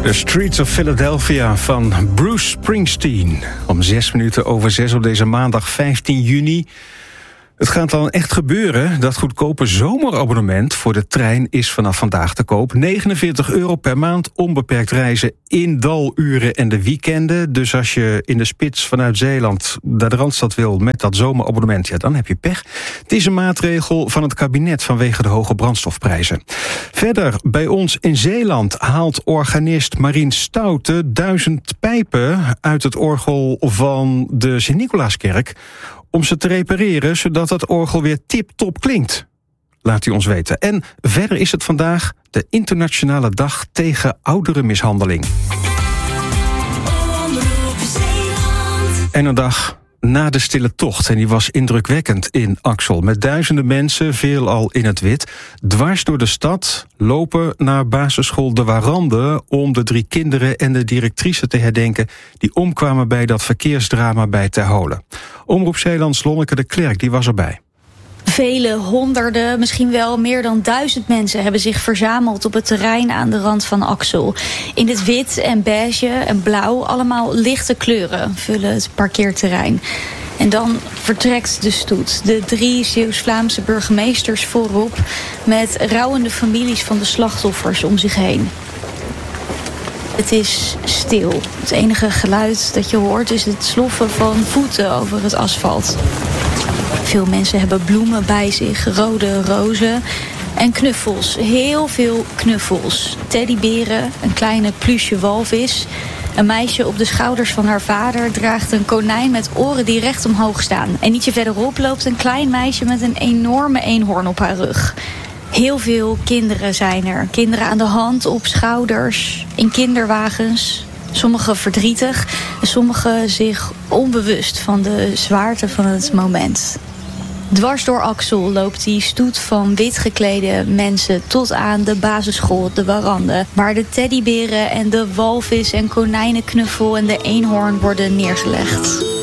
The Streets of Philadelphia van Bruce Springsteen. Om 6:06 op deze maandag 15 juni. Het gaat dan echt gebeuren. Dat goedkope zomerabonnement voor de trein is vanaf vandaag te koop. €49 per maand, onbeperkt reizen in daluren en de weekenden. Dus als je in de spits vanuit Zeeland naar de Randstad wil met dat zomerabonnement, ja, dan heb je pech. Het is een maatregel van het kabinet vanwege de hoge brandstofprijzen. Verder, bij ons in Zeeland haalt organist Marien Stoute 1000 pijpen uit het orgel van de Sint-Nicolaaskerk om ze te repareren, zodat het orgel weer tip-top klinkt. Laat u ons weten. En verder is het vandaag de internationale dag tegen ouderenmishandeling. En een dag na de stille tocht. En die was indrukwekkend in Axel. Met duizenden mensen, veelal in het wit, dwars door de stad lopen naar basisschool De Warande om de 3 kinderen en de directrice te herdenken die omkwamen bij dat verkeersdrama bij Ter Holen. Omroep Zeelands Lonneke de Klerk, die was erbij. Vele honderden, misschien wel meer dan 1000 mensen hebben zich verzameld op het terrein aan de rand van Axel. In het wit en beige en blauw, allemaal lichte kleuren vullen het parkeerterrein. En dan vertrekt de stoet. De 3 Zeeuws-Vlaamse burgemeesters voorop met rouwende families van de slachtoffers om zich heen. Het is stil. Het enige geluid dat je hoort is het sloffen van voeten over het asfalt. Veel mensen hebben bloemen bij zich, rode rozen en knuffels. Heel veel knuffels. Teddyberen, een kleine pluche walvis. Een meisje op de schouders van haar vader draagt een konijn met oren die recht omhoog staan. En ietsje verderop loopt een klein meisje met een enorme eenhoorn op haar rug. Heel veel kinderen zijn er. Kinderen aan de hand, op schouders, in kinderwagens. Sommigen verdrietig en sommigen zich onbewust van de zwaarte van het moment. Dwars door Axel loopt die stoet van wit geklede mensen tot aan de basisschool De Warande, waar de teddyberen en de walvis en konijnenknuffel en de eenhoorn worden neergelegd.